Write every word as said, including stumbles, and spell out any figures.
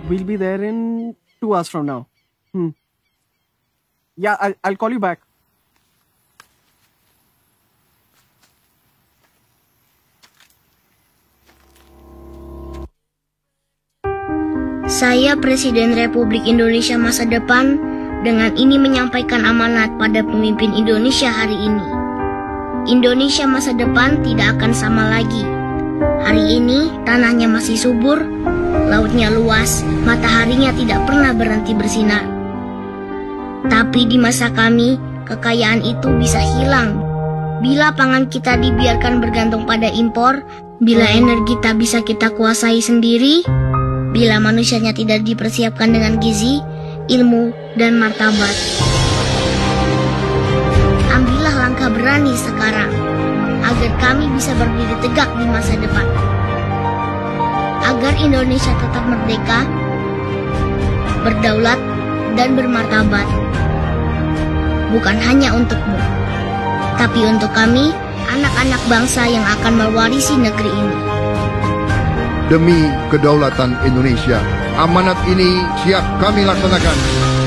We'll be there in two hours from now. Hmm. Yeah, I'll, I'll call you back. Saya Presiden Republik Indonesia masa depan dengan ini menyampaikan amanat pada pemimpin Indonesia hari ini. Indonesia masa depan tidak akan sama lagi. Hari ini tanahnya masih subur, lautnya luas, mataharinya tidak pernah berhenti bersinar. Tapi di masa kami, kekayaan itu bisa hilang. Bila pangan kita dibiarkan bergantung pada impor, bila energi tak bisa kita kuasai sendiri, bila manusianya tidak dipersiapkan dengan gizi, ilmu, dan martabat. Ambillah langkah berani sekarang, agar kami bisa berdiri tegak di masa depan. Agar Indonesia tetap merdeka, berdaulat, dan bermartabat. Bukan hanya untukmu, tapi untuk kami, anak-anak bangsa yang akan mewarisi negeri ini. Demi kedaulatan Indonesia, amanat ini siap kami laksanakan.